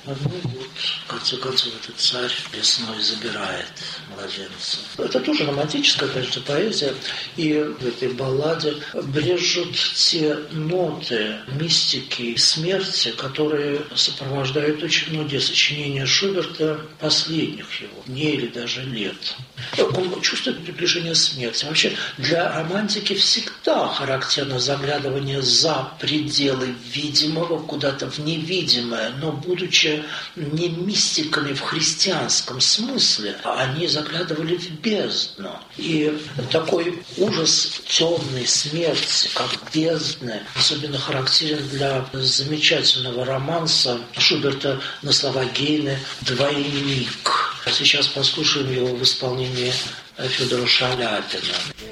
Ну вот, в конце концов, этот царь весной забирает младенца. Это тоже романтическая, конечно, поэзия. И в этой балладе брежут те ноты мистики и смерти, которые сопровождают очень многие сочинения Шуберта последних его дней или даже лет. Он чувствует приближение смерти. Вообще для романтики всегда характерно заглядывание за пределы видимого, куда-то в невидимое, но будучи не мистиками в христианском смысле, они заглядывали в бездну. И такой ужас темной смерти, как бездны, особенно характерен для замечательного романса Шуберта на слова Гейне «Двойник». Сейчас послушаем его в исполнении Федора Шаляпина.